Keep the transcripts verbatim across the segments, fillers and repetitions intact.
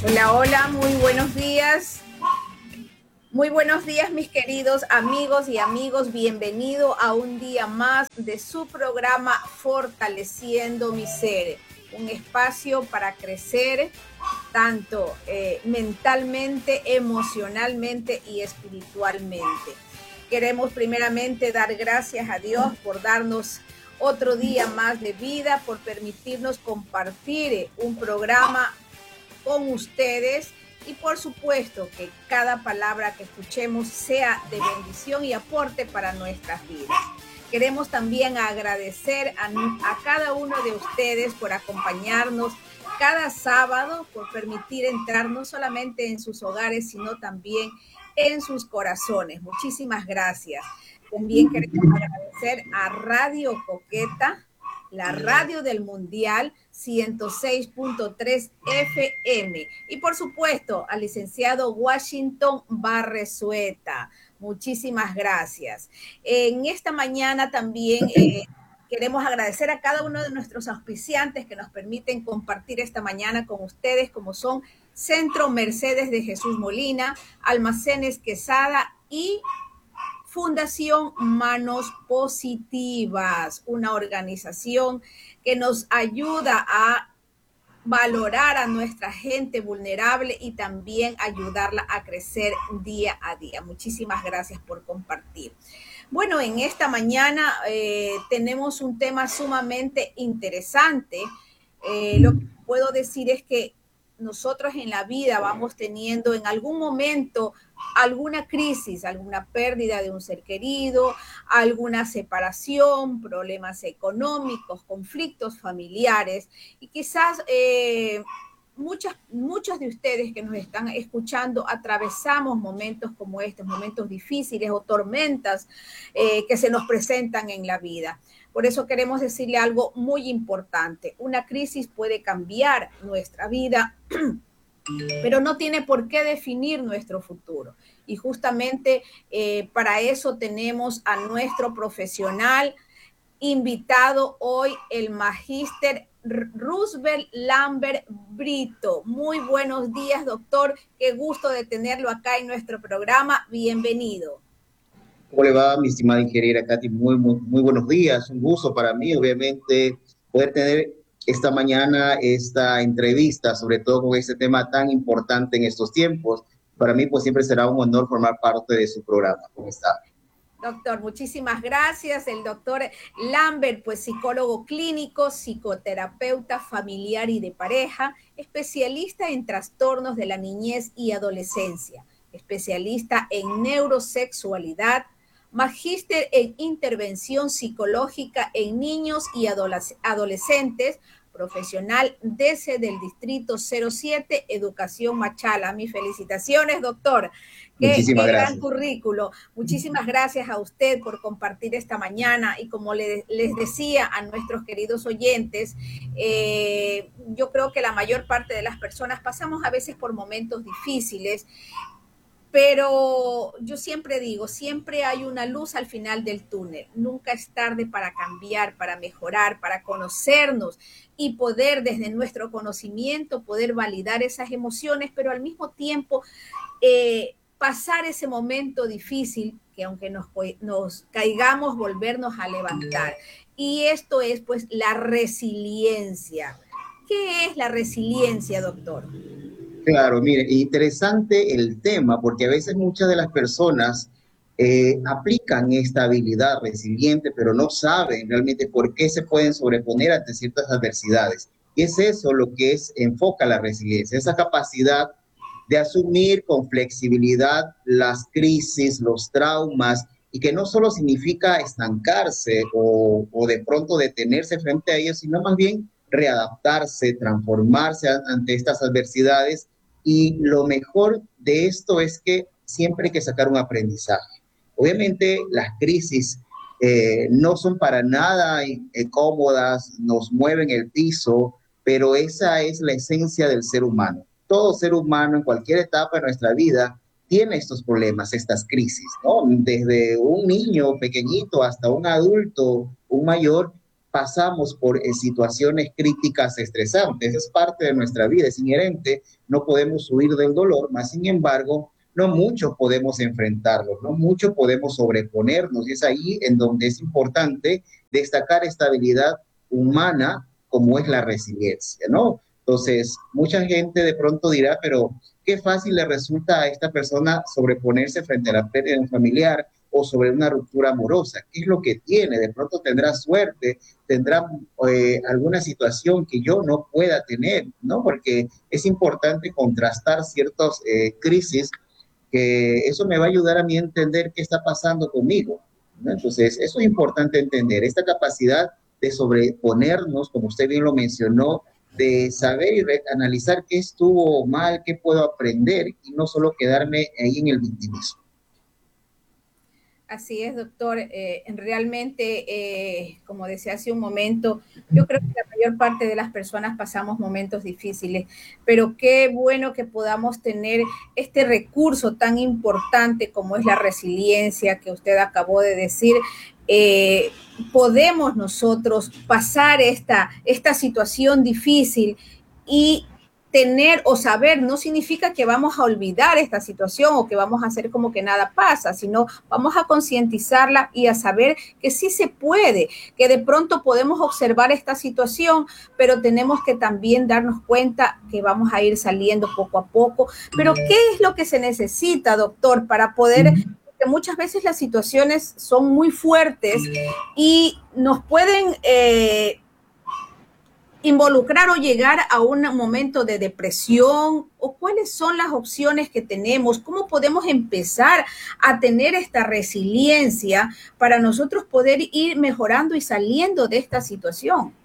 Hola, hola, muy buenos días. Muy buenos días, mis queridos amigos y amigos. Bienvenido a un día más de su programa Fortaleciendo mi Ser. Un espacio para crecer tanto eh, mentalmente, emocionalmente y espiritualmente. Queremos primeramente dar gracias a Dios por darnos otro día más de vida, por permitirnos compartir un programa con ustedes y por supuesto que cada palabra que escuchemos sea de bendición y aporte para nuestras vidas. Queremos también agradecer a, a cada uno de ustedes por acompañarnos cada sábado, por permitir entrar no solamente en sus hogares, sino también en sus corazones. Muchísimas gracias. También queremos agradecer a Radio Coqueta, la radio del Mundial, ciento seis punto tres F M. Y por supuesto, al licenciado Washington Barrezueta. Muchísimas gracias. En esta mañana también eh, queremos agradecer a cada uno de nuestros auspiciantes que nos permiten compartir esta mañana con ustedes, como son Centro Mercedes de Jesús Molina, Almacenes Quesada y Fundación Manos Positivas, una organización que nos ayuda a valorar a nuestra gente vulnerable y también ayudarla a crecer día a día. Muchísimas gracias por compartir. Bueno, en esta mañana eh, tenemos un tema sumamente interesante. Eh, lo que puedo decir es que nosotros en la vida vamos teniendo en algún momento alguna crisis, alguna pérdida de un ser querido, alguna separación, problemas económicos, conflictos familiares y quizás eh, muchas, muchos de ustedes que nos están escuchando atravesamos momentos como estos, momentos difíciles o tormentas eh, que se nos presentan en la vida. Por eso queremos decirle algo muy importante. Una crisis puede cambiar nuestra vida, pero no tiene por qué definir nuestro futuro. Y justamente eh, para eso tenemos a nuestro profesional invitado hoy, el magíster Roosevelt Lambert Brito. Muy buenos días, doctor. Qué gusto de tenerlo acá en nuestro programa. Bienvenido. ¿Cómo le va, mi estimada ingeniera Katy? Muy, muy, muy buenos días. Un gusto para mí, obviamente, poder tener esta mañana esta entrevista, sobre todo con este tema tan importante en estos tiempos. Para mí, pues, siempre será un honor formar parte de su programa. ¿Cómo está? Doctor, muchísimas gracias. El doctor Lambert, pues psicólogo clínico, psicoterapeuta familiar y de pareja, especialista en trastornos de la niñez y adolescencia, especialista en neurosexualidad, magíster en intervención psicológica en niños y adolescentes, profesional D E S E del Distrito cero siete, Educación Machala. Mis felicitaciones, doctor. Qué, Muchísimas qué gran gracias. currículo. Muchísimas gracias a usted por compartir esta mañana y como le, les decía a nuestros queridos oyentes, eh, yo creo que la mayor parte de las personas pasamos a veces por momentos difíciles, pero yo siempre digo, siempre hay una luz al final del túnel. Nunca es tarde para cambiar, para mejorar, para conocernos y poder desde nuestro conocimiento poder validar esas emociones, pero al mismo tiempo eh, pasar ese momento difícil que aunque nos, nos caigamos, volvernos a levantar. Y esto es pues la resiliencia. ¿Qué es la resiliencia, doctor? Claro, mire, interesante el tema, porque a veces muchas de las personas eh, aplican esta habilidad resiliente, pero no saben realmente por qué se pueden sobreponer ante ciertas adversidades. Y es eso lo que es, enfoca la resiliencia, esa capacidad de asumir con flexibilidad las crisis, los traumas, y que no solo significa estancarse o, o de pronto detenerse frente a ellos, sino más bien readaptarse, transformarse ante estas adversidades. Y lo mejor de esto es que siempre hay que sacar un aprendizaje. Obviamente las crisis eh, no son para nada eh, cómodas, nos mueven el piso, pero esa es la esencia del ser humano. Todo ser humano en cualquier etapa de nuestra vida tiene estos problemas, estas crisis, ¿no? Desde un niño pequeñito hasta un adulto, un mayor, pasamos por eh, situaciones críticas estresantes, es parte de nuestra vida, es inherente, no podemos huir del dolor, más sin embargo, no muchos podemos enfrentarlos, no muchos podemos sobreponernos, y es ahí en donde es importante destacar esta habilidad humana como es la resiliencia, ¿no? Entonces, mucha gente de pronto dirá, pero qué fácil le resulta a esta persona sobreponerse frente a la pérdida familiar o sobre una ruptura amorosa. ¿Qué es lo que tiene? De pronto tendrá suerte, tendrá eh, alguna situación que yo no pueda tener, ¿no? Porque es importante contrastar ciertas eh, crisis, que eso me va a ayudar a mí a entender qué está pasando conmigo, ¿no? Entonces, eso es importante entender, esta capacidad de sobreponernos, como usted bien lo mencionó, de saber y analizar qué estuvo mal, qué puedo aprender, y no solo quedarme ahí en el victimismo. Así es, doctor. Eh, realmente, eh, como decía hace un momento, yo creo que la mayor parte de las personas pasamos momentos difíciles, pero qué bueno que podamos tener este recurso tan importante como es la resiliencia que usted acabó de decir. Eh, podemos nosotros pasar esta, esta situación difícil y tener o saber no significa que vamos a olvidar esta situación o que vamos a hacer como que nada pasa, sino vamos a concientizarla y a saber que sí se puede, que de pronto podemos observar esta situación, pero tenemos que también darnos cuenta que vamos a ir saliendo poco a poco. Pero ¿qué es lo que se necesita, doctor, para poder... que muchas veces las situaciones son muy fuertes y nos pueden eh, involucrar o llegar a un momento de depresión? ¿O cuáles son las opciones que tenemos? ¿Cómo podemos empezar a tener esta resiliencia para nosotros poder ir mejorando y saliendo de esta situación?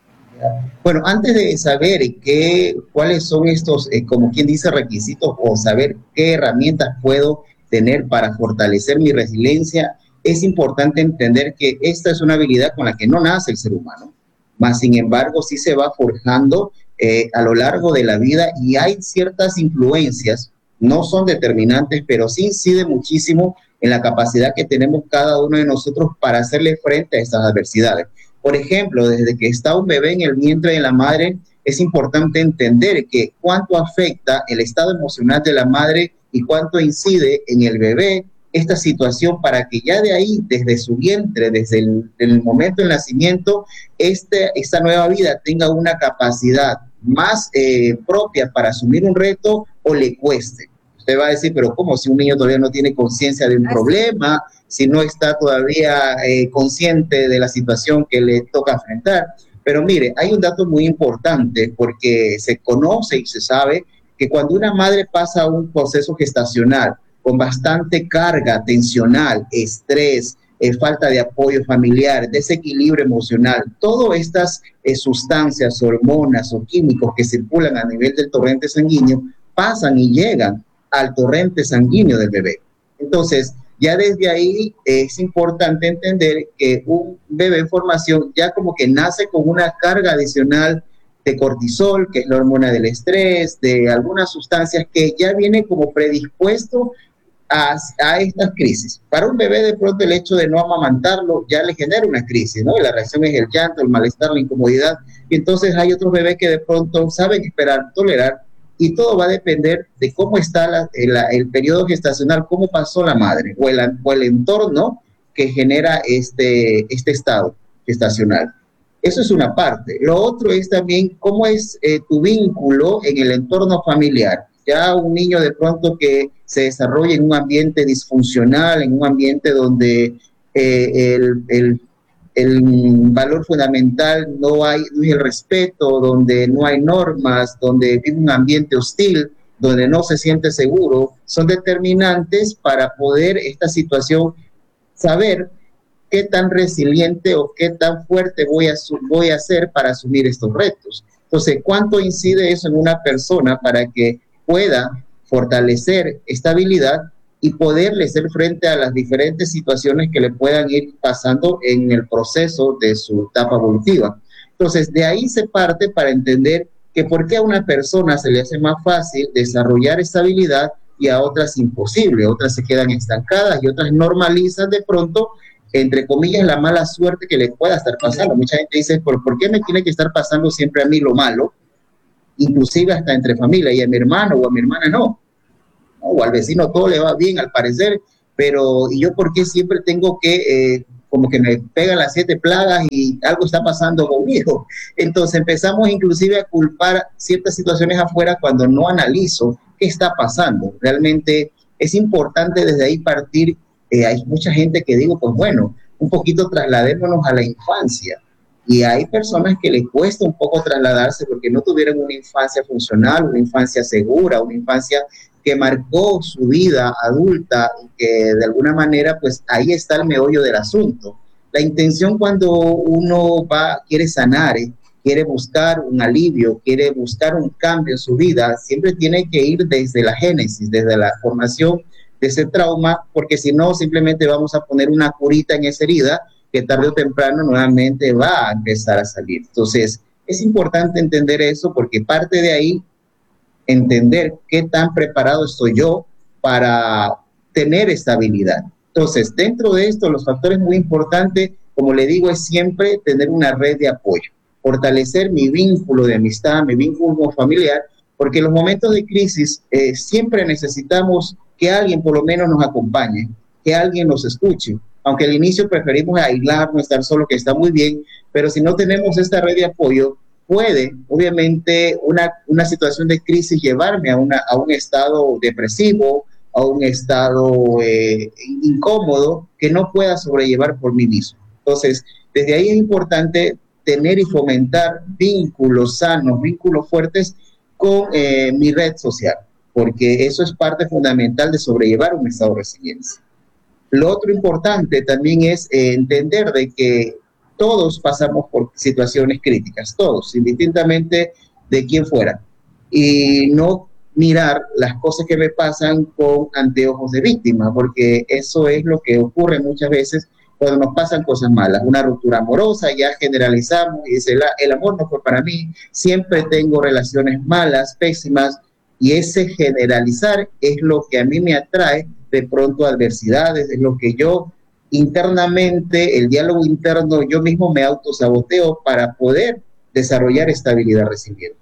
Bueno, antes de saber qué, cuáles son estos, eh, como quien dice, requisitos, o saber qué herramientas puedo tener para fortalecer mi resiliencia, es importante entender que esta es una habilidad con la que no nace el ser humano, mas sin embargo sí se va forjando eh, a lo largo de la vida, y hay ciertas influencias, no son determinantes, pero sí incide muchísimo en la capacidad que tenemos cada uno de nosotros para hacerle frente a estas adversidades. Por ejemplo, desde que está un bebé en el vientre de la madre, es importante entender que cuánto afecta el estado emocional de la madre y cuánto incide en el bebé esta situación, para que ya de ahí, desde su vientre, desde el, el momento del nacimiento, este, esta nueva vida tenga una capacidad más eh, propia para asumir un reto o le cueste. Usted va a decir, pero ¿cómo si un niño todavía no tiene conciencia de un problema, si no está todavía eh, consciente de la situación que le toca enfrentar? Pero mire, hay un dato muy importante, porque se conoce y se sabe que cuando una madre pasa un proceso gestacional con bastante carga tensional, estrés, eh, falta de apoyo familiar, desequilibrio emocional, todas estas eh, sustancias, hormonas o químicos que circulan a nivel del torrente sanguíneo pasan y llegan al torrente sanguíneo del bebé. Entonces, ya desde ahí es importante entender que un bebé en formación ya como que nace con una carga adicional de cortisol, que es la hormona del estrés, de algunas sustancias que ya viene como predispuesto a, a estas crisis. Para un bebé, de pronto, el hecho de no amamantarlo ya le genera una crisis, ¿no? Y la reacción es el llanto, el malestar, la incomodidad. Y entonces hay otros bebés que de pronto saben esperar, tolerar, y todo va a depender de cómo está la, el, el periodo gestacional, cómo pasó la madre, o el, o el entorno que genera este, este estado gestacional. Eso es una parte. Lo otro es también cómo es eh, tu vínculo en el entorno familiar. Ya un niño de pronto que se desarrolla en un ambiente disfuncional, en un ambiente donde eh, el, el, el valor fundamental no hay, no hay el respeto, donde no hay normas, donde vive un ambiente hostil, donde no se siente seguro, son determinantes para poder esta situación saber qué tan resiliente o qué tan fuerte voy a, voy a ser para asumir estos retos. Entonces, ¿cuánto incide eso en una persona para que pueda fortalecer esta habilidad y poderle hacer frente a las diferentes situaciones que le puedan ir pasando en el proceso de su etapa evolutiva? Entonces, de ahí se parte para entender que por qué a una persona se le hace más fácil desarrollar esta habilidad y a otras imposible, otras se quedan estancadas y otras normalizan de pronto entre comillas, la mala suerte que le pueda estar pasando. Mucha gente dice, ¿por, ¿por qué me tiene que estar pasando siempre a mí lo malo? Inclusive hasta entre familia, y a mi hermano o a mi hermana no, ¿no? O al vecino todo le va bien al parecer, pero ¿y yo por qué siempre tengo que, eh, como que me pegan las siete plagas y algo está pasando conmigo? Entonces empezamos inclusive a culpar ciertas situaciones afuera cuando no analizo qué está pasando. Realmente es importante desde ahí partir. Eh, hay mucha gente que digo, pues bueno, un poquito trasladémonos a la infancia. Y hay personas que les cuesta un poco trasladarse porque no tuvieron una infancia funcional, una infancia segura, una infancia que marcó su vida adulta y que de alguna manera, pues ahí está el meollo del asunto. La intención cuando uno va, quiere sanar, eh, quiere buscar un alivio, quiere buscar un cambio en su vida, siempre tiene que ir desde la génesis, desde la formación de ese trauma, porque si no, simplemente vamos a poner una curita en esa herida que tarde o temprano nuevamente va a empezar a salir. Entonces, es importante entender eso porque parte de ahí, entender qué tan preparado estoy yo para tener estabilidad. Entonces, dentro de esto, los factores muy importantes, como le digo, es siempre tener una red de apoyo, fortalecer mi vínculo de amistad, mi vínculo familiar, porque en los momentos de crisis eh, siempre necesitamos que alguien por lo menos nos acompañe, que alguien nos escuche. Aunque al inicio preferimos aislarnos, estar solo, que está muy bien, pero si no tenemos esta red de apoyo, puede, obviamente, una, una situación de crisis llevarme a, una, a un estado depresivo, a un estado eh, incómodo que no pueda sobrellevar por mí mismo. Entonces, desde ahí es importante tener y fomentar vínculos sanos, vínculos fuertes con eh, mi red social, porque eso es parte fundamental de sobrellevar un estado de resiliencia. Lo otro importante también es eh, entender de que todos pasamos por situaciones críticas, todos, indistintamente de quién fuera, y no mirar las cosas que me pasan con anteojos de víctima, porque eso es lo que ocurre muchas veces cuando nos pasan cosas malas, una ruptura amorosa, ya generalizamos y dice, la, el amor no fue para mí, siempre tengo relaciones malas, pésimas, y ese generalizar es lo que a mí me atrae de pronto adversidades, es lo que yo internamente, el diálogo interno, yo mismo me autosaboteo para poder desarrollar estabilidad resiliente.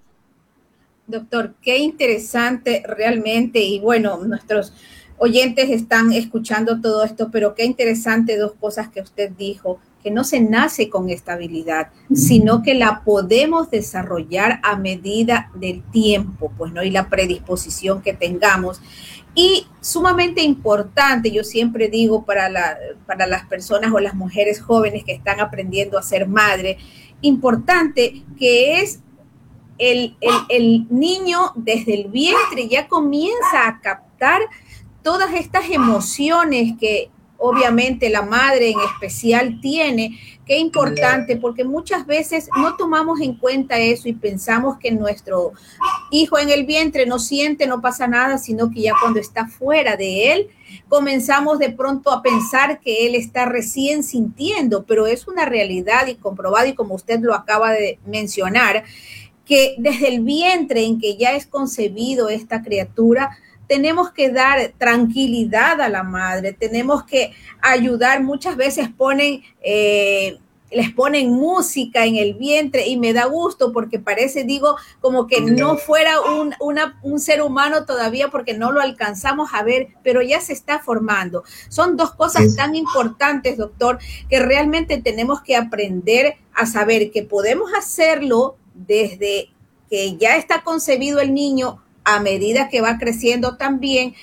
Doctor, qué interesante realmente, y bueno, nuestros oyentes están escuchando todo esto, pero qué interesante dos cosas que usted dijo, que no se nace con estabilidad, sino que la podemos desarrollar a medida del tiempo, pues, ¿no? Y la predisposición que tengamos. Y sumamente importante, yo siempre digo para, la, para las personas o las mujeres jóvenes que están aprendiendo a ser madre, importante que es el, el, el niño desde el vientre ya comienza a captar todas estas emociones que obviamente la madre en especial tiene. Qué importante, porque muchas veces no tomamos en cuenta eso y pensamos que nuestro hijo en el vientre no siente, no pasa nada, sino que ya cuando está fuera de él, comenzamos de pronto a pensar que él está recién sintiendo, pero es una realidad y comprobada, y como usted lo acaba de mencionar, que desde el vientre en que ya es concebido esta criatura, tenemos que dar tranquilidad a la madre, tenemos que ayudar. Muchas veces ponen, eh, les ponen música en el vientre y me da gusto porque parece, digo, como que no fuera un, una, un ser humano todavía porque no lo alcanzamos a ver, pero ya se está formando. Son dos cosas tan importantes, doctor, que realmente tenemos que aprender a saber que podemos hacerlo desde que ya está concebido el niño, a medida que va creciendo también,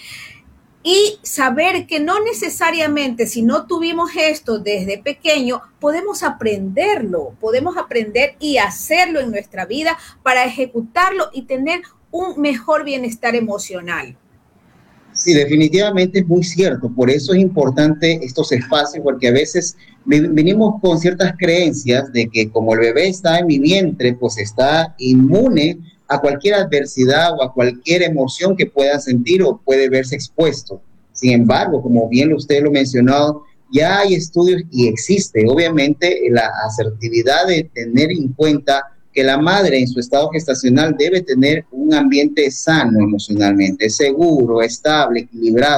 y saber que no necesariamente si no tuvimos esto desde pequeño, podemos aprenderlo, podemos aprender y hacerlo en nuestra vida para ejecutarlo y tener un mejor bienestar emocional. Sí, definitivamente es muy cierto, por eso es importante estos espacios, porque a veces venimos con ciertas creencias de que como el bebé está en mi vientre, pues está inmune a cualquier adversidad o a cualquier emoción que pueda sentir o puede verse expuesto. Sin embargo, como bien usted lo mencionó, ya hay estudios y existe, obviamente, la asertividad de tener en cuenta que la madre en su estado gestacional debe tener un ambiente sano emocionalmente, seguro, estable, equilibrado,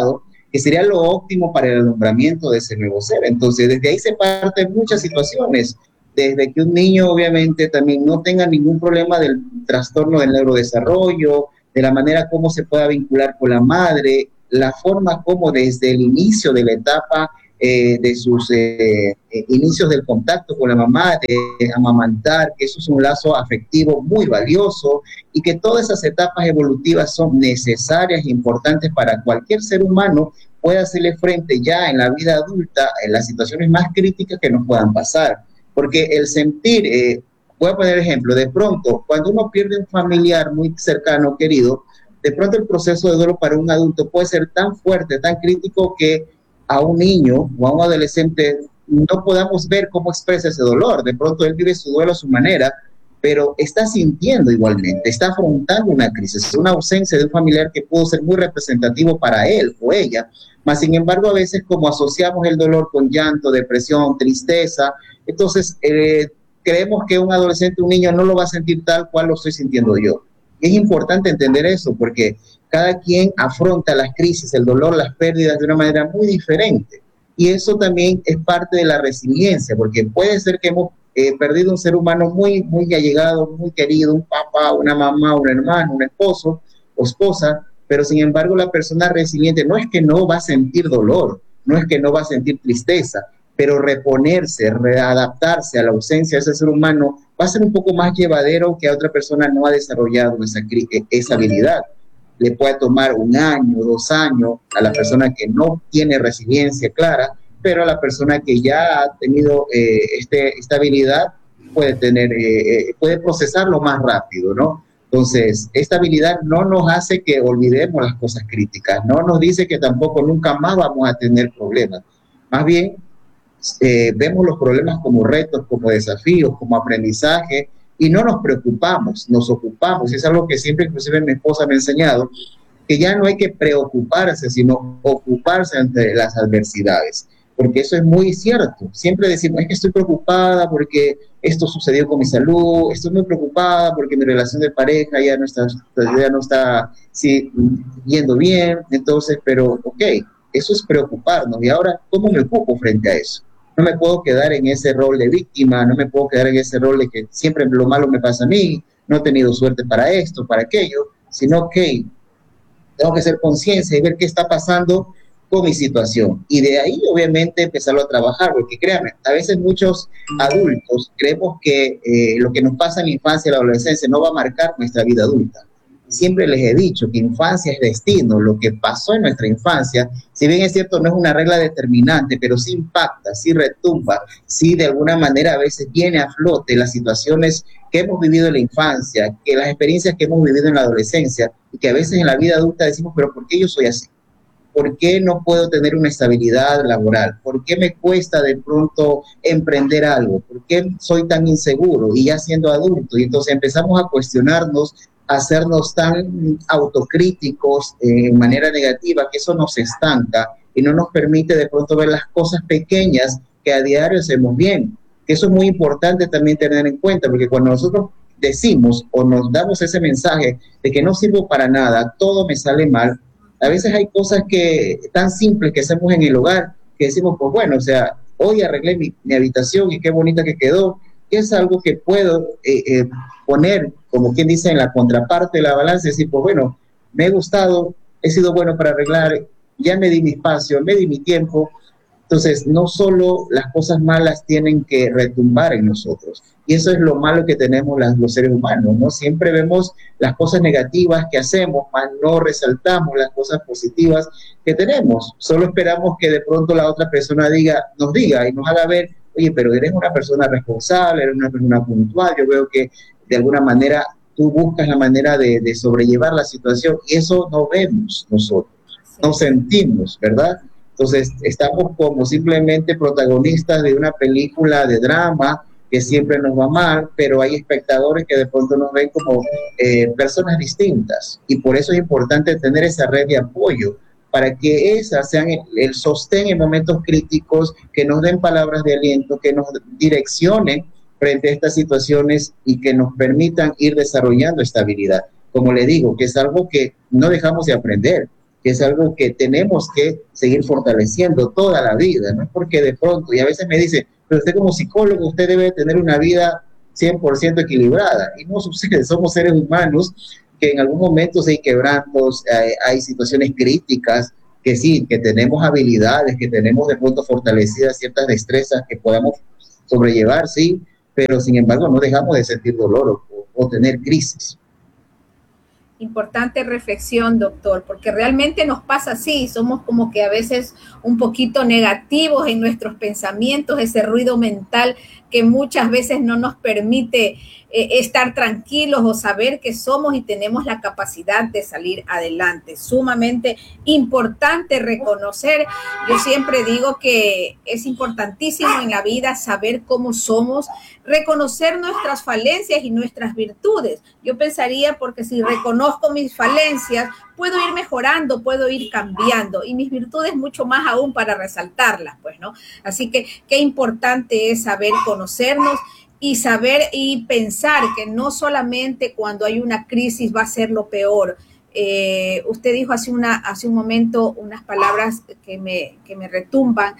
que sería lo óptimo para el alumbramiento de ese nuevo ser. Entonces, desde ahí se parten muchas situaciones, desde que un niño obviamente también no tenga ningún problema del trastorno del neurodesarrollo, de la manera como se pueda vincular con la madre, la forma como desde el inicio de la etapa eh, de sus eh, eh, inicios del contacto con la mamá, de amamantar, que eso es un lazo afectivo muy valioso y que todas esas etapas evolutivas son necesarias e importantes para cualquier ser humano pueda hacerle frente ya en la vida adulta en las situaciones más críticas que nos puedan pasar. Porque el sentir, eh, voy a poner ejemplo, de pronto, cuando uno pierde un familiar muy cercano, querido, de pronto el proceso de duelo para un adulto puede ser tan fuerte, tan crítico que a un niño o a un adolescente no podamos ver cómo expresa ese dolor. De pronto él vive su duelo a su manera, pero está sintiendo igualmente, está afrontando una crisis, una ausencia de un familiar que pudo ser muy representativo para él o ella, mas sin embargo a veces como asociamos el dolor con llanto, depresión, tristeza, entonces eh, creemos que un adolescente, un niño no lo va a sentir tal cual lo estoy sintiendo yo. Es importante entender eso porque cada quien afronta las crisis, el dolor, las pérdidas de una manera muy diferente. Y eso también es parte de la resiliencia, porque puede ser que hemos eh, perdido un ser humano muy, muy allegado, muy querido, un papá, una mamá, un hermano, un esposo o esposa, pero sin embargo la persona resiliente no es que no va a sentir dolor, no es que no va a sentir tristeza, pero reponerse, readaptarse a la ausencia de ese ser humano va a ser un poco más llevadero que a otra persona no ha desarrollado esa, esa habilidad. Le puede tomar un año, dos años a la persona que no tiene resiliencia clara, pero a la persona que ya ha tenido eh, este, esta habilidad puede, tener, eh, puede procesarlo más rápido, ¿no? Entonces, esta habilidad no nos hace que olvidemos las cosas críticas, no nos dice que tampoco nunca más vamos a tener problemas. Más bien, eh, vemos los problemas como retos, como desafíos, como aprendizaje, y no nos preocupamos, nos ocupamos. Es algo que siempre, inclusive mi esposa me ha enseñado, que ya no hay que preocuparse, sino ocuparse ante las adversidades, porque eso es muy cierto. Siempre decimos, es que estoy preocupada porque esto sucedió con mi salud, estoy muy preocupada porque mi relación de pareja ya no está, ya no está sí, yendo bien, entonces, pero ok, eso es preocuparnos. Y ahora, ¿cómo me ocupo frente a eso? No me puedo quedar en ese rol de víctima, no me puedo quedar en ese rol de que siempre lo malo me pasa a mí, no he tenido suerte para esto, para aquello, sino que tengo que ser conciencia y ver qué está pasando con mi situación. Y de ahí, obviamente, empezarlo a trabajar, porque créanme, a veces muchos adultos creemos que eh, lo que nos pasa en la infancia y la adolescencia no va a marcar nuestra vida adulta. Siempre les he dicho que infancia es destino. Lo que pasó en nuestra infancia, si bien es cierto, no es una regla determinante, pero sí impacta, sí retumba, sí de alguna manera a veces viene a flote las situaciones que hemos vivido en la infancia, que las experiencias que hemos vivido en la adolescencia y que a veces en la vida adulta decimos, pero ¿por qué yo soy así? ¿Por qué no puedo tener una estabilidad laboral? ¿Por qué me cuesta de pronto emprender algo? ¿Por qué soy tan inseguro? Y ya siendo adulto, y entonces empezamos a cuestionarnos, hacernos tan autocríticos eh, en manera negativa, que eso nos estanca y no nos permite de pronto ver las cosas pequeñas que a diario hacemos bien. Que eso es muy importante también tener en cuenta, porque cuando nosotros decimos o nos damos ese mensaje de que no sirvo para nada, todo me sale mal, a veces hay cosas que tan simples que hacemos en el hogar, que decimos, pues bueno, o sea, hoy arreglé mi, mi habitación y qué bonita que quedó, que es algo que puedo eh, eh, poner, como quien dice, en la contraparte de la balanza, y decir, pues bueno, me he gustado, he sido bueno para arreglar, ya me di mi espacio, me di mi tiempo. Entonces, no solo las cosas malas tienen que retumbar en nosotros, y eso es lo malo que tenemos las, los seres humanos, ¿no? Siempre vemos las cosas negativas que hacemos, mas no resaltamos las cosas positivas que tenemos. Solo esperamos que de pronto la otra persona diga, nos diga y nos haga ver, oye, pero eres una persona responsable, eres una persona puntual, yo veo que de alguna manera tú buscas la manera de, de sobrellevar la situación, y eso no vemos nosotros, no sentimos, ¿verdad? Entonces estamos como simplemente protagonistas de una película de drama que siempre nos va mal, pero hay espectadores que de pronto nos ven como eh, personas distintas, y por eso es importante tener esa red de apoyo para que esas sean el, el sostén en momentos críticos, que nos den palabras de aliento, que nos direccionen frente a estas situaciones y que nos permitan ir desarrollando estabilidad. Como le digo, que es algo que no dejamos de aprender. que es algo que tenemos que seguir fortaleciendo toda la vida, no es porque de pronto, y a veces me dicen, pero usted como psicólogo, usted debe tener una vida cien por ciento equilibrada, y no sucede, somos seres humanos que en algún momento hay quebrantos, hay, hay situaciones críticas, que sí, que tenemos habilidades, que tenemos de pronto fortalecidas ciertas destrezas que podamos sobrellevar, sí, pero sin embargo no dejamos de sentir dolor o, o tener crisis. Importante reflexión, doctor, porque realmente nos pasa así, somos como que a veces un poquito negativos en nuestros pensamientos, ese ruido mental que muchas veces no nos permite eh, estar tranquilos o saber que somos y tenemos la capacidad de salir adelante. Sumamente importante reconocer, yo siempre digo que es importantísimo en la vida saber cómo somos, reconocer nuestras falencias y nuestras virtudes. Yo pensaría, porque si reconozco mis falencias, puedo ir mejorando, puedo ir cambiando, y mis virtudes mucho más aún para resaltarlas, pues, ¿no? Así que qué importante es saber conocernos y saber y pensar que no solamente cuando hay una crisis va a ser lo peor. Eh, usted dijo hace, una, hace un momento unas palabras que me, que me retumban,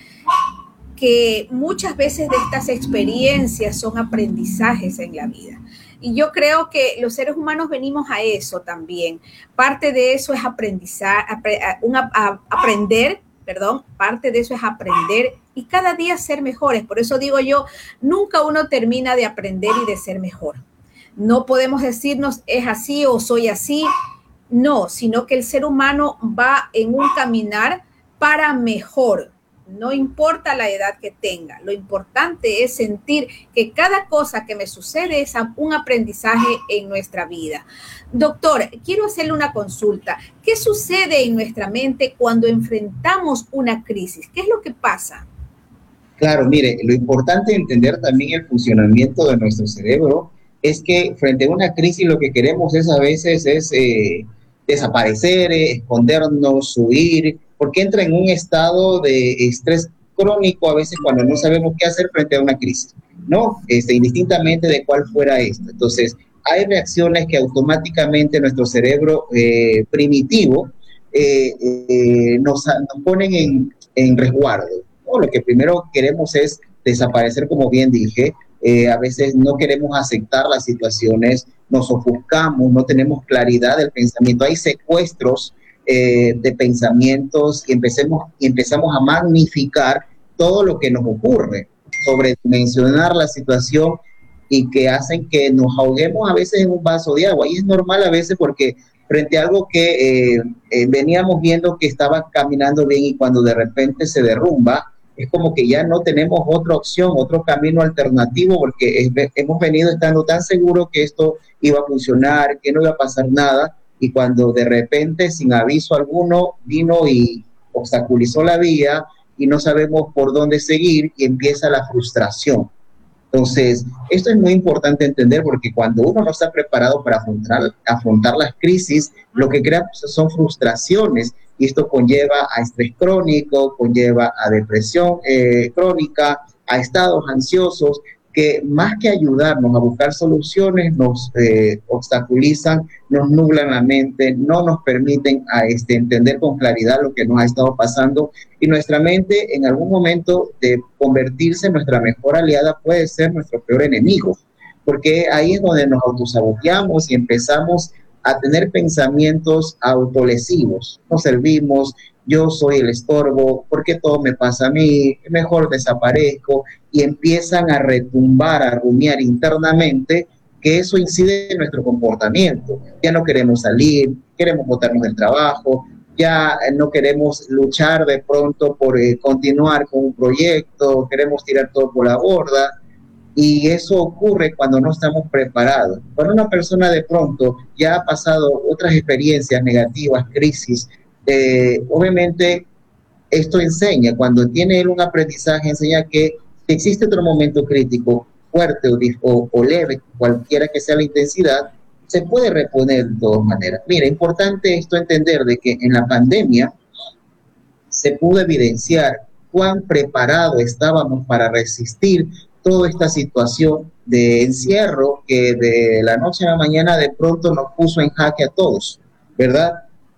que muchas veces de estas experiencias son aprendizajes en la vida. Y yo creo que los seres humanos venimos a eso también. Parte de eso es aprendizar, una, a, aprender, perdón, parte de eso es aprender y cada día ser mejores. Por eso digo yo, nunca uno termina de aprender y de ser mejor. No podemos decirnos es así o soy así, no, sino que el ser humano va en un caminar para mejor. No importa la edad que tenga, lo importante es sentir que cada cosa que me sucede es un aprendizaje en nuestra vida. Doctor, quiero hacerle una consulta. ¿Qué sucede en nuestra mente cuando enfrentamos una crisis? ¿Qué es lo que pasa? Claro, mire, lo importante es entender también el funcionamiento de nuestro cerebro es que frente a una crisis lo que queremos es a veces es eh, desaparecer, eh, escondernos, huir, porque entra en un estado de estrés crónico a veces cuando no sabemos qué hacer frente a una crisis, ¿no? Este, indistintamente de cuál fuera esto. Entonces, hay reacciones que automáticamente nuestro cerebro eh, primitivo eh, eh, nos, nos ponen en, en resguardo, ¿no? Lo que primero queremos es desaparecer, como bien dije. Eh, a veces no queremos aceptar las situaciones, nos ofuscamos, no tenemos claridad del pensamiento. Hay secuestros Eh, de pensamientos y, empecemos, y empezamos a magnificar todo lo que nos ocurre, sobredimensionar la situación y que hacen que nos ahoguemos a veces en un vaso de agua. Y es normal a veces porque frente a algo que eh, eh, veníamos viendo que estaba caminando bien y cuando de repente se derrumba, es como que ya no tenemos otra opción, otro camino alternativo, porque es, hemos venido estando tan seguros que esto iba a funcionar, que no iba a pasar nada. Y cuando de repente, sin aviso alguno, vino y obstaculizó la vía y no sabemos por dónde seguir y empieza la frustración. Entonces, esto es muy importante entender porque cuando uno no está preparado para afrontar, afrontar las crisis, lo que crea son frustraciones y esto conlleva a estrés crónico, conlleva a depresión eh, crónica, a estados ansiosos, que más que ayudarnos a buscar soluciones, nos eh, obstaculizan, nos nublan la mente, no nos permiten a este, entender con claridad lo que nos ha estado pasando y nuestra mente en algún momento de convertirse en nuestra mejor aliada puede ser nuestro peor enemigo, porque ahí es donde nos autosaboteamos y empezamos a tener pensamientos autolesivos, nos servimos, yo soy el estorbo, ¿por qué todo me pasa a mí? Mejor desaparezco, y empiezan a retumbar, a rumiar internamente, que eso incide en nuestro comportamiento. Ya no queremos salir, queremos botarnos del trabajo, ya no queremos luchar de pronto por eh, continuar con un proyecto, queremos tirar todo por la borda, y eso ocurre cuando no estamos preparados. Cuando una persona de pronto ya ha pasado otras experiencias negativas, crisis, Eh, obviamente esto enseña, cuando tiene él un aprendizaje, enseña que existe otro momento crítico, fuerte o, o, o leve, cualquiera que sea la intensidad, se puede reponer de todas maneras. Mira, importante esto entender de que en la pandemia se pudo evidenciar cuán preparados estábamos para resistir toda esta situación de encierro que de la noche a la mañana de pronto nos puso en jaque a todos, ¿verdad?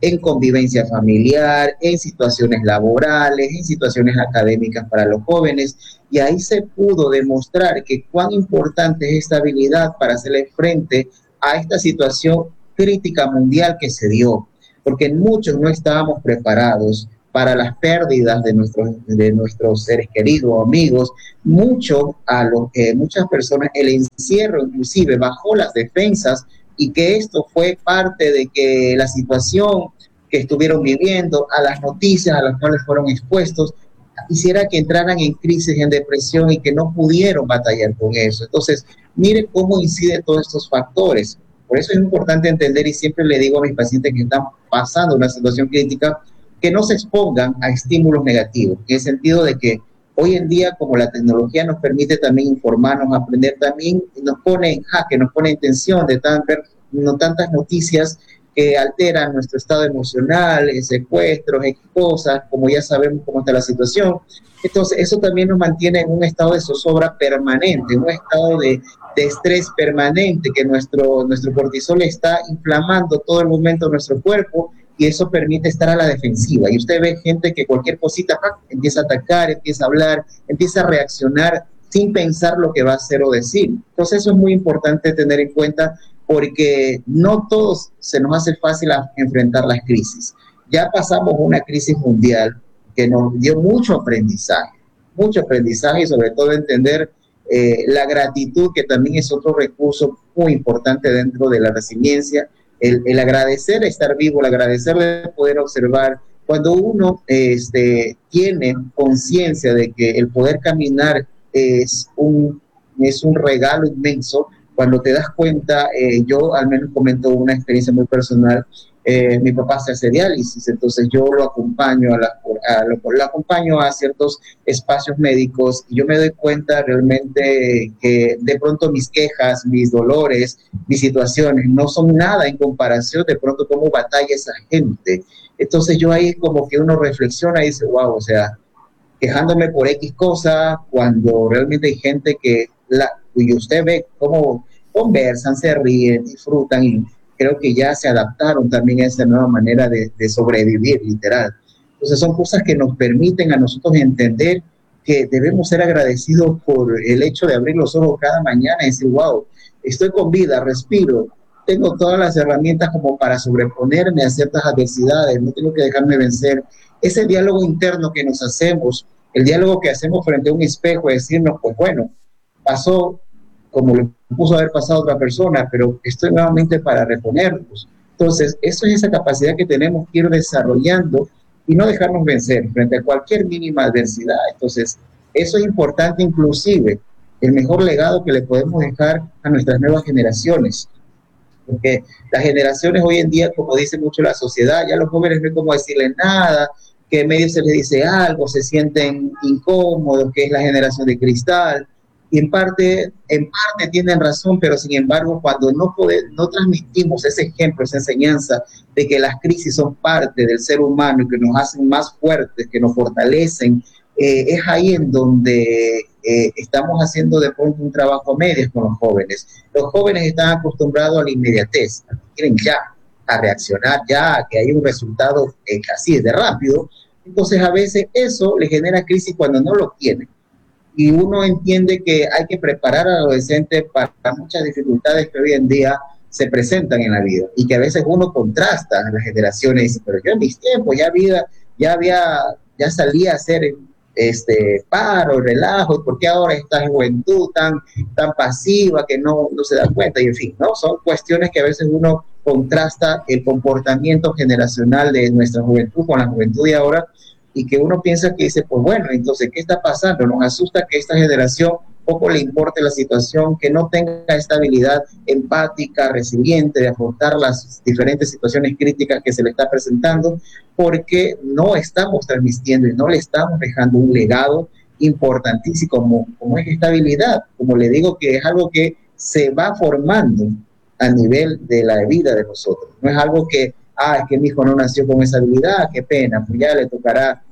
en convivencia familiar, en situaciones laborales, en situaciones académicas para los jóvenes, y ahí se pudo demostrar que cuán importante es esta habilidad para hacerle frente a esta situación crítica mundial que se dio, porque muchos no estábamos preparados para las pérdidas de nuestros, de nuestros seres queridos o amigos. Mucho a lo que muchas personas, el encierro inclusive bajó las defensas, y que esto fue parte de que la situación que estuvieron viviendo, a las noticias a las cuales fueron expuestos, hiciera que entraran en crisis, en depresión, y que no pudieron batallar con eso. Entonces, mire cómo inciden todos estos factores. Por eso es importante entender, y siempre le digo a mis pacientes que están pasando una situación crítica, que no se expongan a estímulos negativos, en el sentido de que hoy en día, como la tecnología nos permite también informarnos, aprender, también nos pone en jaque, nos pone en tensión de tan, ver no, tantas noticias que alteran nuestro estado emocional, secuestros, cosas, como ya sabemos cómo está la situación. Entonces, eso también nos mantiene en un estado de zozobra permanente, un estado de, de estrés permanente, que nuestro, nuestro cortisol está inflamando todo el momento nuestro cuerpo, y eso permite estar a la defensiva. Y usted ve gente que cualquier cosita ¡pac!, empieza a atacar, empieza a hablar, empieza a reaccionar sin pensar lo que va a hacer o decir. Entonces eso es muy importante tener en cuenta, porque no todos se nos hace fácil enfrentar las crisis. Ya pasamos una crisis mundial que nos dio mucho aprendizaje, mucho aprendizaje, y sobre todo entender eh, la gratitud, que también es otro recurso muy importante dentro de la resiliencia. El, el agradecer estar vivo, el agradecer de poder observar. Cuando uno este, tiene conciencia de que el poder caminar es un, es un regalo inmenso, cuando te das cuenta, eh, yo al menos comento una experiencia muy personal. Eh, mi papá se hace diálisis, entonces yo lo acompaño a, la, a lo, lo acompaño a ciertos espacios médicos, y yo me doy cuenta realmente que de pronto mis quejas, mis dolores, mis situaciones no son nada en comparación de pronto cómo batalla esa gente. Entonces yo ahí como que uno reflexiona y dice, wow, o sea, quejándome por X cosa, cuando realmente hay gente que, la, y usted ve cómo conversan, se ríen, disfrutan, y creo que ya se adaptaron también a esa nueva manera de, de sobrevivir, literal. Entonces son cosas que nos permiten a nosotros entender que debemos ser agradecidos por el hecho de abrir los ojos cada mañana y decir, wow, estoy con vida, respiro, tengo todas las herramientas como para sobreponerme a ciertas adversidades, no tengo que dejarme vencer. Ese diálogo interno que nos hacemos, el diálogo que hacemos frente a un espejo, es decirnos, pues bueno, pasó como le puso haber pasado a otra persona, pero estoy nuevamente para reponernos. Entonces, eso es esa capacidad que tenemos que ir desarrollando y no dejarnos vencer frente a cualquier mínima adversidad. Entonces, eso es importante, inclusive, el mejor legado que le podemos dejar a nuestras nuevas generaciones. Porque las generaciones hoy en día, como dice mucho la sociedad, ya los jóvenes no hay cómo decirles nada, que en medio se les dice algo, se sienten incómodos, que es la generación de cristal. Y en parte, en parte tienen razón, pero sin embargo, cuando no, poder, no transmitimos ese ejemplo, esa enseñanza de que las crisis son parte del ser humano y que nos hacen más fuertes, que nos fortalecen, eh, es ahí en donde eh, estamos haciendo de pronto un trabajo a medias con los jóvenes. Los jóvenes están acostumbrados a la inmediatez, quieren ya, a reaccionar ya, a que hay un resultado eh, así de rápido. Entonces a veces eso le genera crisis cuando no lo tienen. Y uno entiende que hay que preparar al adolescente para muchas dificultades que hoy en día se presentan en la vida, y que a veces uno contrasta en las generaciones y dice, pero yo en mis tiempos ya había, ya había, ya salía a hacer este paro, relajo, ¿por qué ahora esta juventud tan, tan pasiva que no, no se da cuenta? Y en fin, ¿no? Son cuestiones que a veces uno contrasta el comportamiento generacional de nuestra juventud con la juventud de ahora, y que uno piensa que dice, pues bueno, entonces, ¿qué está pasando? Nos asusta que esta generación poco le importe la situación, que no tenga esta habilidad empática, resiliente, de afrontar las diferentes situaciones críticas que se le está presentando, porque no estamos transmitiendo y no le estamos dejando un legado importantísimo como, como es esta habilidad. Como le digo, que es algo que se va formando a nivel de la vida de nosotros. No es algo que, ah, es que mi hijo no nació con esa habilidad, qué pena, pues ya le tocará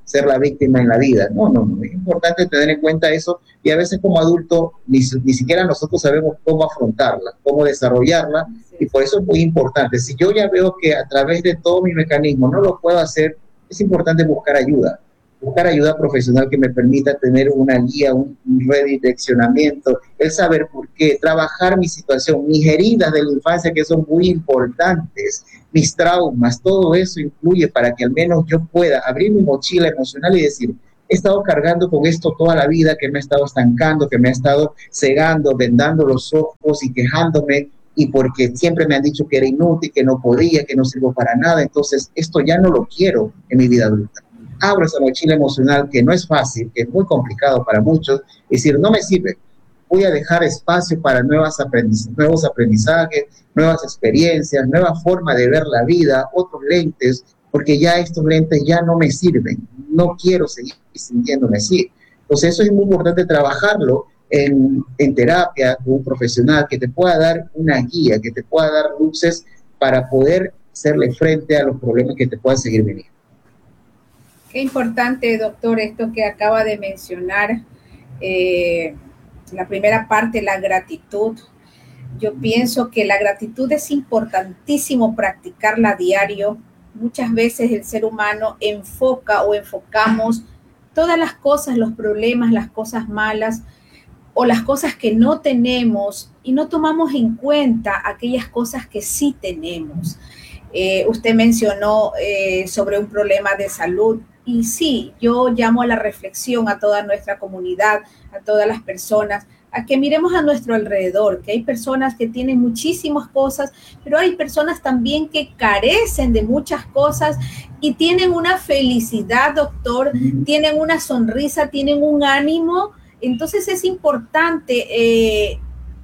ser la víctima en la vida. No, no, no, es importante tener en cuenta eso y a veces como adulto ni, ni siquiera nosotros sabemos cómo afrontarla, cómo desarrollarla y por eso es muy importante. Si yo ya veo que a través de todo mi mecanismo no lo puedo hacer, es importante buscar ayuda. Buscar ayuda profesional que me permita tener una guía, un, un redireccionamiento, el saber por qué, trabajar mi situación, mis heridas de la infancia que son muy importantes, mis traumas, todo eso influye para que al menos yo pueda abrir mi mochila emocional y decir, he estado cargando con esto toda la vida, que me ha estado estancando, que me ha estado cegando, vendando los ojos y quejándome, y porque siempre me han dicho que era inútil, que no podía, que no sirvo para nada, entonces esto ya no lo quiero en mi vida adulta. Abro esa mochila emocional que no es fácil, que es muy complicado para muchos, es decir, no me sirve. Voy a dejar espacio para nuevas aprendiz nuevos aprendizajes, nuevas experiencias, nueva forma de ver la vida, otros lentes, porque ya estos lentes ya no me sirven. No quiero seguir sintiéndome así. Entonces eso es muy importante trabajarlo en, en terapia con un profesional que te pueda dar una guía, que te pueda dar luces para poder hacerle frente a los problemas que te puedan seguir viniendo. Qué importante, doctor, esto que acaba de mencionar, eh, la primera parte, la gratitud. Yo pienso que la gratitud es importantísimo practicarla a diario. Muchas veces el ser humano enfoca o enfocamos todas las cosas, los problemas, las cosas malas o las cosas que no tenemos y no tomamos en cuenta aquellas cosas que sí tenemos. Eh, usted mencionó eh, sobre un problema de salud. Y sí, yo llamo a la reflexión a toda nuestra comunidad, a todas las personas, a que miremos a nuestro alrededor, que hay personas que tienen muchísimas cosas, pero hay personas también que carecen de muchas cosas y tienen una felicidad, doctor, tienen una sonrisa, tienen un ánimo. Entonces es importante eh,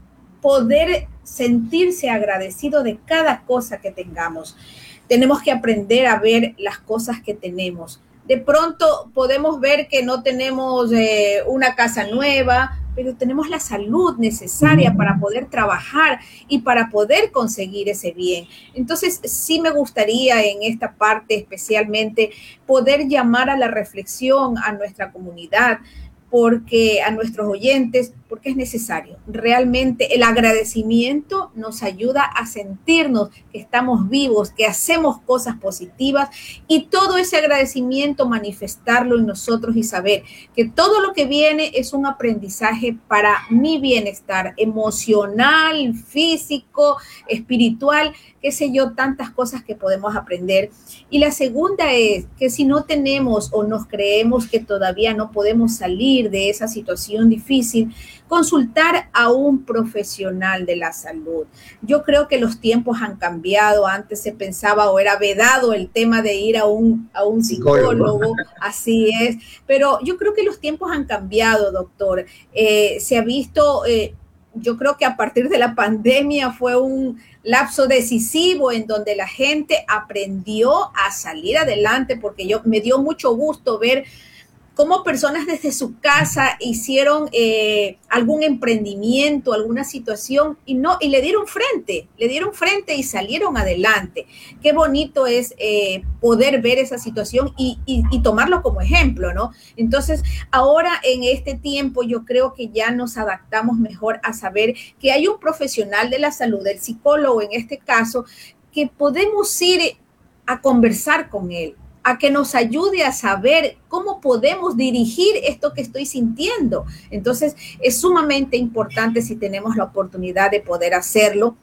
poder sentirse agradecido de cada cosa que tengamos. Tenemos que aprender a ver las cosas que tenemos. De pronto podemos ver que no tenemos eh, una casa nueva, pero tenemos la salud necesaria para poder trabajar y para poder conseguir ese bien. Entonces, sí me gustaría en esta parte especialmente poder llamar a la reflexión a nuestra comunidad, porque a nuestros oyentes, porque es necesario. Realmente el agradecimiento nos ayuda a sentirnos que estamos vivos, que hacemos cosas positivas y todo ese agradecimiento manifestarlo en nosotros y saber que todo lo que viene es un aprendizaje para mi bienestar emocional, físico, espiritual, qué sé yo, tantas cosas que podemos aprender. Y la segunda es que si no tenemos o nos creemos que todavía no podemos salir de esa situación difícil, consultar a un profesional de la salud. Yo creo que los tiempos han cambiado. Antes se pensaba o era vedado el tema de ir a un, a un psicólogo, así es. Pero yo creo que los tiempos han cambiado, doctor. Eh, se ha visto, eh, yo creo que a partir de la pandemia fue un lapso decisivo en donde la gente aprendió a salir adelante, porque yo me dio mucho gusto ver cómo personas desde su casa hicieron eh, algún emprendimiento, alguna situación y no y le dieron frente, le dieron frente y salieron adelante. Qué bonito es eh, poder ver esa situación y, y, y tomarlo como ejemplo, ¿no? Entonces, ahora en este tiempo yo creo que ya nos adaptamos mejor a saber que hay un profesional de la salud, el psicólogo en este caso, que podemos ir a conversar con él, a que nos ayude a saber cómo podemos dirigir esto que estoy sintiendo. Entonces, es sumamente importante si tenemos la oportunidad de poder hacerlo.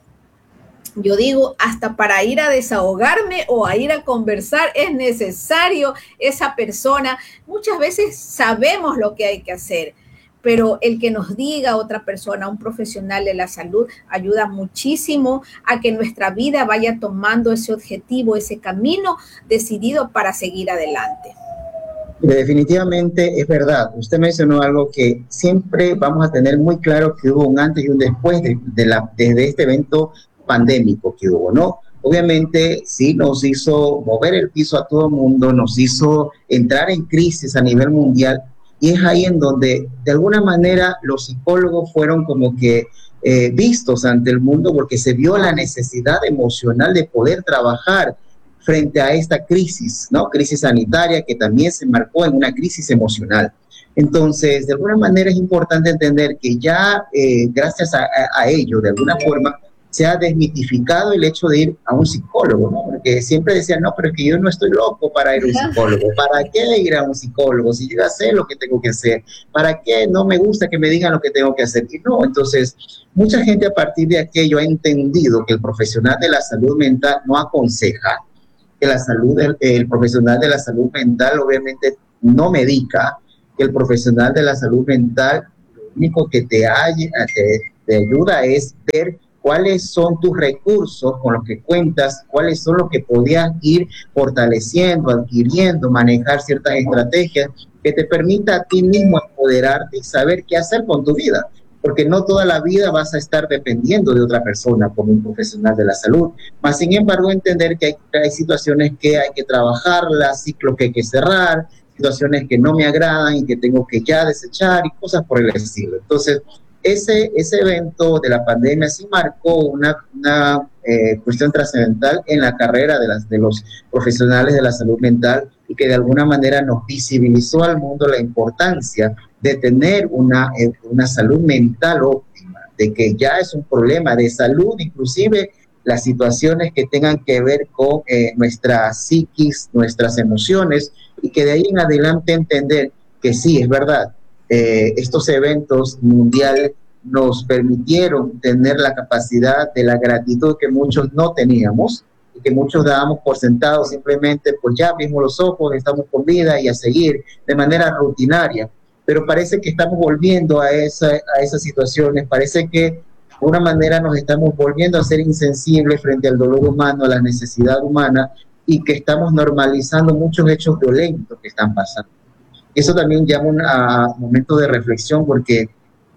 Yo digo, hasta para ir a desahogarme o a ir a conversar es necesario esa persona. Muchas veces sabemos lo que hay que hacer, pero el que nos diga otra persona, un profesional de la salud, ayuda muchísimo a que nuestra vida vaya tomando ese objetivo, ese camino decidido para seguir adelante. Definitivamente es verdad. Usted mencionó algo que siempre vamos a tener muy claro, que hubo un antes y un después de, de, la, de este evento pandémico que hubo, ¿no? Obviamente sí nos hizo mover el piso a todo el mundo, nos hizo entrar en crisis a nivel mundial. Y es ahí en donde, de alguna manera, los psicólogos fueron como que eh, vistos ante el mundo porque se vio la necesidad emocional de poder trabajar frente a esta crisis, ¿no? Crisis sanitaria que también se marcó en una crisis emocional. Entonces, de alguna manera es importante entender que ya eh, gracias a, a, a ello, de alguna forma, se ha desmitificado el hecho de ir a un psicólogo, ¿no? Porque siempre decían, no, pero es que yo no estoy loco para ir a un psicólogo. ¿Para qué ir a un psicólogo? Si yo ya sé lo que tengo que hacer. ¿Para qué no me gusta que me digan lo que tengo que hacer? Y no, entonces, mucha gente a partir de aquello ha entendido que el profesional de la salud mental no aconseja, que la salud, el, el profesional de la salud mental obviamente no medica, que el profesional de la salud mental lo único que te, hay, te, te ayuda es ver cuáles son tus recursos con los que cuentas, cuáles son los que podías ir fortaleciendo, adquiriendo, manejar ciertas estrategias que te permita a ti mismo empoderarte y saber qué hacer con tu vida, porque no toda la vida vas a estar dependiendo de otra persona como un profesional de la salud, más sin embargo entender que hay, hay situaciones que hay que trabajarlas, ciclos que hay que cerrar, situaciones que no me agradan y que tengo que ya desechar y cosas por el estilo. Entonces, Ese, ese evento de la pandemia sí marcó una, una eh, cuestión trascendental en la carrera de, las, de los profesionales de la salud mental y que de alguna manera nos visibilizó al mundo la importancia de tener una, eh, una salud mental óptima, de que ya es un problema de salud, inclusive las situaciones que tengan que ver con eh, nuestra psiquis, nuestras emociones, y que de ahí en adelante entender que sí, es verdad, Eh, estos eventos mundiales nos permitieron tener la capacidad de la gratitud que muchos no teníamos y que muchos dábamos por sentado simplemente, pues ya abrimos los ojos, estamos con vida y a seguir de manera rutinaria, pero parece que estamos volviendo a, esa, a esas situaciones, parece que de alguna manera nos estamos volviendo a ser insensibles frente al dolor humano, a la necesidad humana, y que estamos normalizando muchos hechos violentos que están pasando. Eso también llama un uh, momento de reflexión porque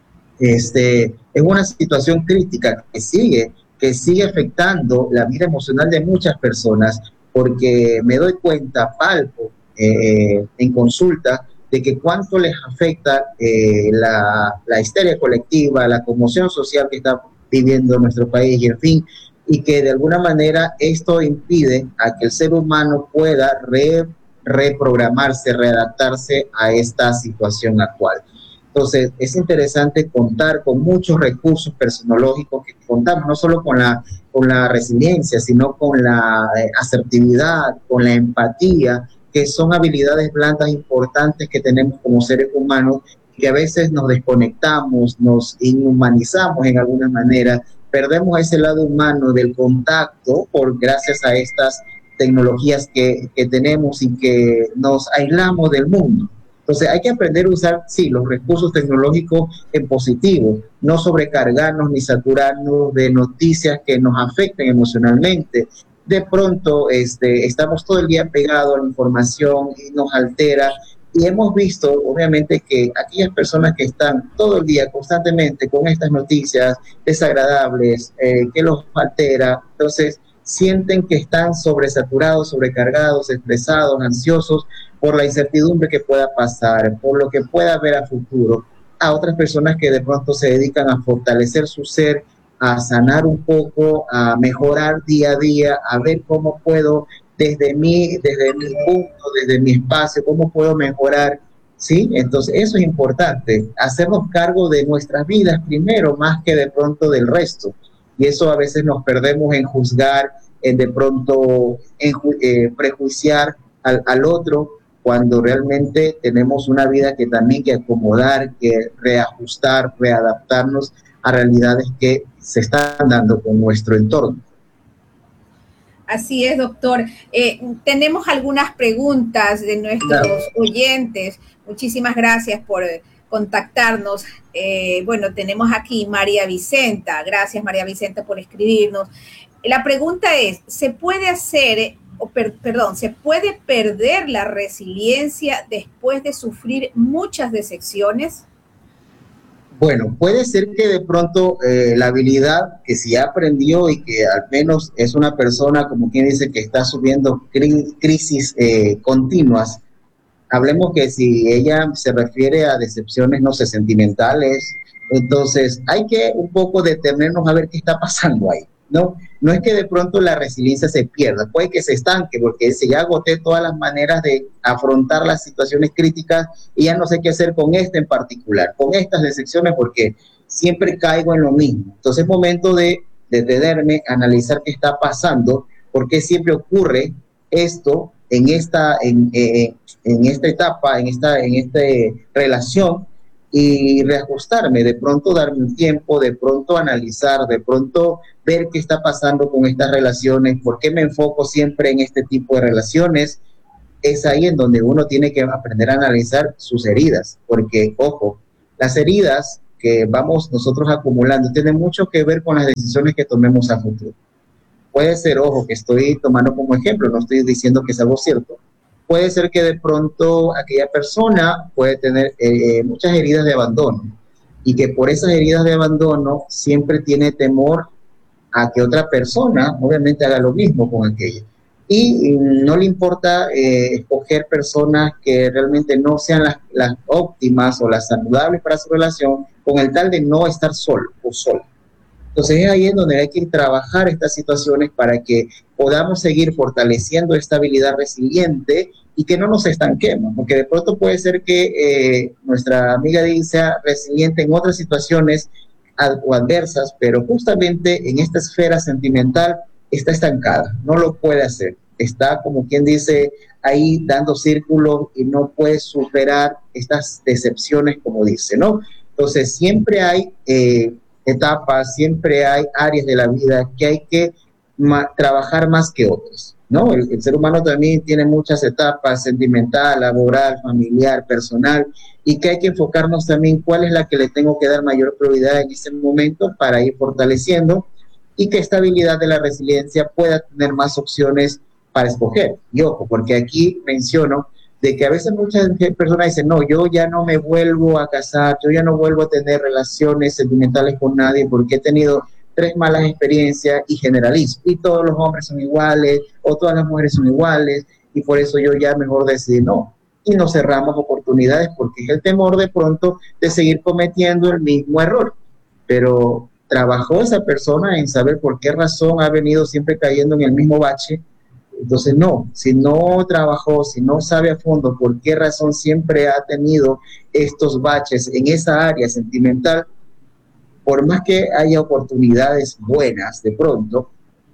este, es una situación crítica que sigue, que sigue afectando la vida emocional de muchas personas, porque me doy cuenta, palpo eh, en consulta, de que cuánto les afecta eh, la, la histeria colectiva, la conmoción social que está viviendo nuestro país y en fin, y que de alguna manera esto impide a que el ser humano pueda re reprogramarse, readaptarse a esta situación actual. Entonces, es interesante contar con muchos recursos personológicos que contamos, no solo con la, con la resiliencia, sino con la eh, asertividad, con la empatía, que son habilidades blandas importantes que tenemos como seres humanos, que a veces nos desconectamos, nos inhumanizamos en alguna manera, perdemos ese lado humano del contacto por gracias a estas tecnologías que, que tenemos y que nos aislamos del mundo. Entonces hay que aprender a usar, sí, los recursos tecnológicos en positivo, no sobrecargarnos ni saturarnos de noticias que nos afecten emocionalmente. De pronto este, estamos todo el día pegados a la información y nos altera, y hemos visto obviamente que aquellas personas que están todo el día constantemente con estas noticias desagradables, eh, que los altera, entonces sienten que están sobresaturados, sobrecargados, estresados, ansiosos por la incertidumbre que pueda pasar, por lo que pueda haber a futuro. A otras personas que de pronto se dedican a fortalecer su ser, a sanar un poco, a mejorar día a día, a ver cómo puedo desde mí, desde mi punto, desde mi espacio, cómo puedo mejorar, ¿sí? Entonces eso es importante, hacernos cargo de nuestras vidas primero, más que de pronto del resto. Y eso a veces nos perdemos en juzgar, en de pronto en, eh, prejuiciar al, al otro, cuando realmente tenemos una vida que también hay que acomodar, que reajustar, readaptarnos a realidades que se están dando con nuestro entorno. Así es, doctor. Eh, tenemos algunas preguntas de nuestros claro. oyentes. Muchísimas gracias por contactarnos. Eh, bueno, tenemos aquí María Vicenta. Gracias, María Vicenta, por escribirnos. La pregunta es, ¿se puede hacer, o per, perdón, se puede perder la resiliencia después de sufrir muchas decepciones? Bueno, puede ser que de pronto eh, la habilidad que si aprendió y que al menos es una persona, como quien dice, que está subiendo cri crisis eh, continuas, hablemos que si ella se refiere a decepciones, no sé, sentimentales, entonces hay que un poco detenernos a ver qué está pasando ahí. No, no es que de pronto la resiliencia se pierda, puede que se estanque, porque si ya agoté todas las maneras de afrontar las situaciones críticas y ya no sé qué hacer con esta en particular, con estas decepciones, porque siempre caigo en lo mismo. Entonces es momento de detenerme, analizar qué está pasando, por qué siempre ocurre esto en esta, en, eh, en esta etapa, en esta, en esta relación, y reajustarme, de pronto darme un tiempo, de pronto analizar, de pronto ver qué está pasando con estas relaciones, por qué me enfoco siempre en este tipo de relaciones. Es ahí en donde uno tiene que aprender a analizar sus heridas, porque, ojo, las heridas que vamos nosotros acumulando tienen mucho que ver con las decisiones que tomemos a futuro. Puede ser, ojo, que estoy tomando como ejemplo, no estoy diciendo que es algo cierto, puede ser que de pronto aquella persona puede tener eh, muchas heridas de abandono y que por esas heridas de abandono siempre tiene temor a que otra persona obviamente haga lo mismo con aquella. Y, y no le importa eh, escoger personas que realmente no sean las, las óptimas o las saludables para su relación con el tal de no estar solo o sola. Entonces es ahí en donde hay que trabajar estas situaciones para que podamos seguir fortaleciendo esta habilidad resiliente y que no nos estanquemos, porque de pronto puede ser que eh, nuestra amiga sea resiliente en otras situaciones ad o adversas, pero justamente en esta esfera sentimental está estancada, no lo puede hacer, está como quien dice ahí dando círculos y no puede superar estas decepciones como dice, ¿no? Entonces siempre hay eh, etapas, siempre hay áreas de la vida que hay que ma trabajar más que otras, ¿no? El, el ser humano también tiene muchas etapas, sentimental, laboral, familiar, personal, y que hay que enfocarnos también cuál es la que le tengo que dar mayor prioridad en ese momento para ir fortaleciendo y que esta habilidad de la resiliencia pueda tener más opciones para escoger. Y ojo, porque aquí menciono de que a veces muchas personas dicen, no, yo ya no me vuelvo a casar, yo ya no vuelvo a tener relaciones sentimentales con nadie porque he tenido tres malas experiencias y generalizo. Y todos los hombres son iguales o todas las mujeres son iguales y por eso yo ya mejor decidí no. Y nos cerramos oportunidades porque es el temor de pronto de seguir cometiendo el mismo error. Pero trabajó esa persona en saber por qué razón ha venido siempre cayendo en el mismo bache. Entonces no, si no trabajó, si no sabe a fondo por qué razón siempre ha tenido estos baches en esa área sentimental, por más que haya oportunidades buenas de pronto,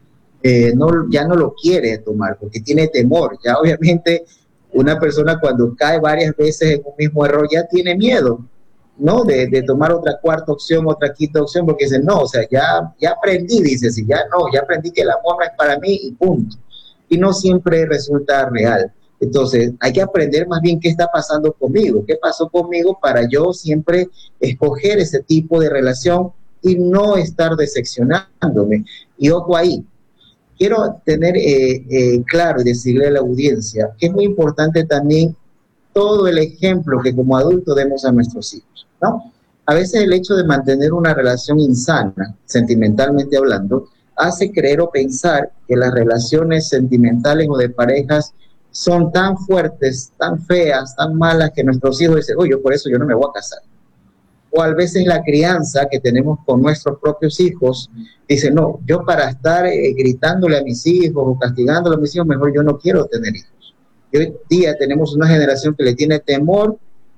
eh, no, ya no lo quiere tomar porque tiene temor. Ya obviamente una persona cuando cae varias veces en un mismo error ya tiene miedo, ¿no? De, de tomar otra cuarta opción, otra quinta opción, porque dice, no, o sea, ya, ya aprendí, dice, si ya no, ya aprendí que el amor no es para mí y punto. Y no siempre resulta real. Entonces, hay que aprender más bien qué está pasando conmigo, qué pasó conmigo para yo siempre escoger ese tipo de relación y no estar decepcionándome. Y ojo ahí, quiero tener eh, eh, claro y decirle a la audiencia que es muy importante también todo el ejemplo que como adultos demos a nuestros hijos, ¿no? A veces el hecho de mantener una relación insana, sentimentalmente hablando, hace creer o pensar que las relaciones sentimentales o de parejas son tan fuertes, tan feas, tan malas que nuestros hijos dicen, oye, por eso yo no me voy a casar. O a veces la crianza que tenemos con nuestros propios hijos dice, no, yo para estar eh, gritándole a mis hijos o castigándole a mis hijos, mejor yo no quiero tener hijos. Y hoy día tenemos una generación que le tiene temor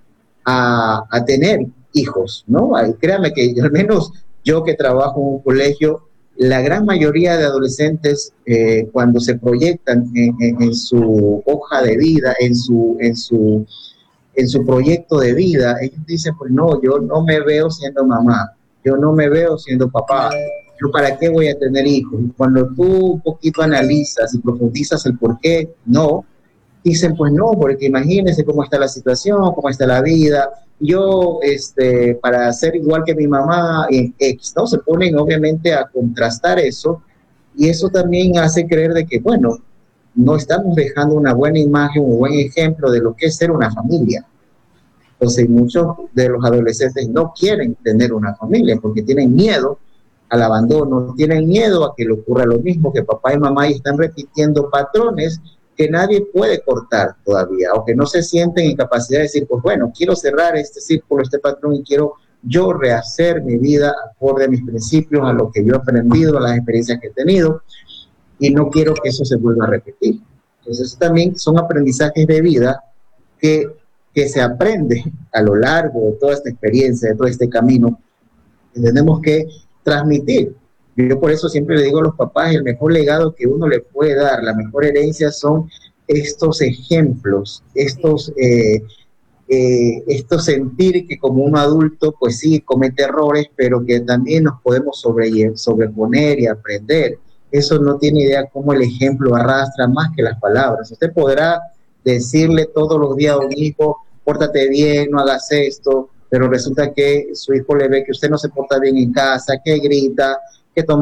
a, a tener hijos, ¿no? Ay, créame que al menos yo que trabajo en un colegio, la gran mayoría de adolescentes eh, cuando se proyectan en, en, en su hoja de vida, en su, en, su, en su proyecto de vida, ellos dicen, pues no, yo no me veo siendo mamá, yo no me veo siendo papá, yo para qué voy a tener hijos. Y cuando tú un poquito analizas y profundizas el por qué no, dicen, pues no, porque imagínense cómo está la situación, cómo está la vida, yo, este, para ser igual que mi mamá, X, ¿no? Se ponen obviamente a contrastar eso, y eso también hace creer de que, bueno, no estamos dejando una buena imagen, un buen ejemplo de lo que es ser una familia. Entonces, muchos de los adolescentes no quieren tener una familia porque tienen miedo al abandono, tienen miedo a que le ocurra lo mismo que papá y mamá y están repitiendo patrones que nadie puede cortar todavía, o que no se sienten en capacidad de decir, pues bueno, quiero cerrar este círculo, este patrón y quiero yo rehacer mi vida acorde a mis principios, a lo que yo he aprendido, a las experiencias que he tenido, y no quiero que eso se vuelva a repetir. Entonces también son aprendizajes de vida que, que se aprende a lo largo de toda esta experiencia, de todo este camino, que tenemos que transmitir. Yo por eso siempre le digo a los papás, el mejor legado que uno le puede dar, la mejor herencia son estos ejemplos, estos, eh, eh, estos sentir que como un adulto, pues sí, comete errores, pero que también nos podemos sobre, sobreponer y aprender. Eso no tiene idea cómo el ejemplo arrastra más que las palabras. Usted podrá decirle todos los días a un hijo, pórtate bien, no hagas esto, pero resulta que su hijo le ve que usted no se porta bien en casa, que grita, que toma